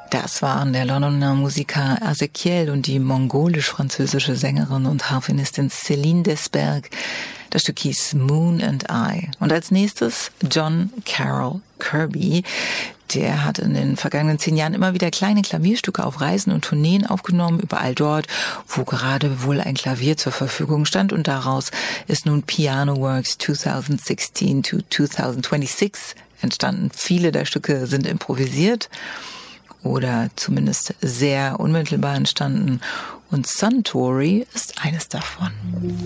Das waren der Londoner Musiker Ezekiel und die mongolisch-französische Sängerin und Harfenistin Céline Desberg. Das Stück hieß Moon and I. Und als nächstes John Carroll Kirby. Der hat in den vergangenen 10 Jahren immer wieder kleine Klavierstücke auf Reisen und Tourneen aufgenommen, überall dort, wo gerade wohl ein Klavier zur Verfügung stand. Und daraus ist nun Piano Works 2016 to 2026 entstanden. Viele der Stücke sind improvisiert oder zumindest sehr unmittelbar entstanden. Und Suntory ist eines davon.